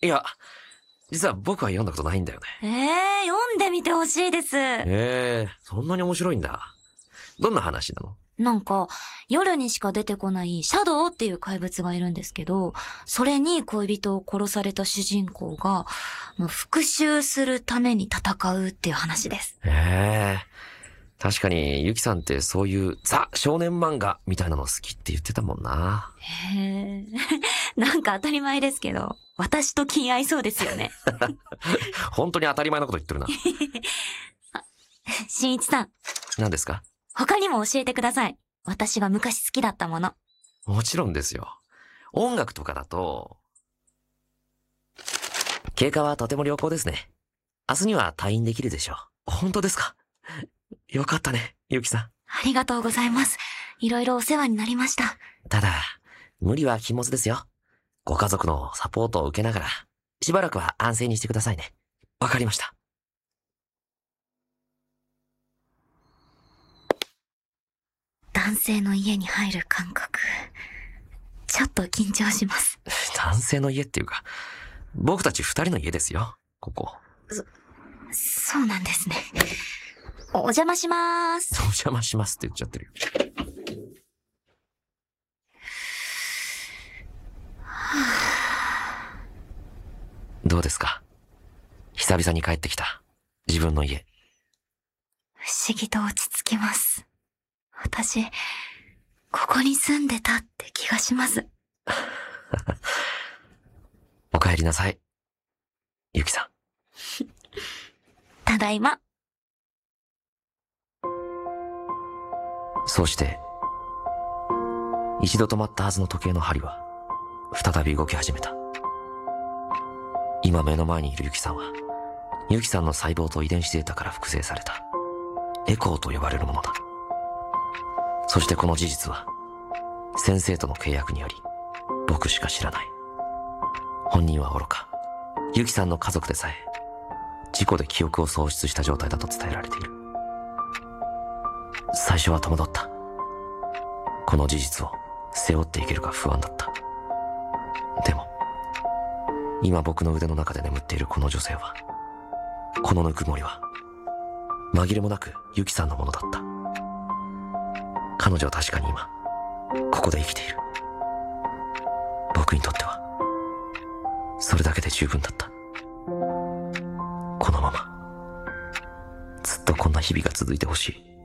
いや、実は僕は読んだことないんだよね。 読んでみてほしいです。 そんなに面白いんだ。どんな話なの？ なんか、夜にしか出てこないシャドウっていう怪物がいるんですけど、それに恋人を殺された主人公が、復讐するために戦うっていう話です。 確かに、ゆきさんってそういうザ少年漫画みたいなの好きって言ってたもんな。 なんか当たり前ですけど、私と気合いそうですよね。 本当に当たり前のこと言ってるな。 しんいちさん。 何ですか？ 他にも教えてください。私が昔好きだったもの。 もちろんですよ。音楽とかだと、経過はとても良好ですね。明日には退院できるでしょう。本当ですか？よかったね、ゆきさん。 ありがとうございます。いろいろお世話になりました。 ただ、無理は禁物ですよ。ご家族のサポートを受けながら、しばらくは安静にしてくださいね。わかりました。 男性の家に入る感覚、ちょっと緊張します。 男性の家っていうか、僕たち2人の家ですよ、ここ。 そうなんですね。お邪魔しまーす。 お邪魔しますって言っちゃってるよ。どうですか？久々に帰ってきた自分の家。 不思議と落ち着きます。私、ここに住んでたって気がします。 お帰りなさい、ゆきさん。 ただいま。 そうして、一度止まったはずの時計の針は、再び動き始めた。今目の前にいるゆきさんは、ゆきさんの細胞と遺伝子データから複製された、エコーと呼ばれるものだ。そしてこの事実は、先生との契約により、僕しか知らない。本人は愚か、ゆきさんの家族でさえ、事故で記憶を喪失した状態だと伝えられている。最初は戸惑った。この事実を背負っていけるか不安だった。でも、今僕の腕の中で眠っているこの女性は、このぬくもりは、紛れもなくユキさんのものだった。彼女は確かに今、ここで生きている。僕にとっては、それだけで十分だった。このまま、ずっとこんな日々が続いてほしい。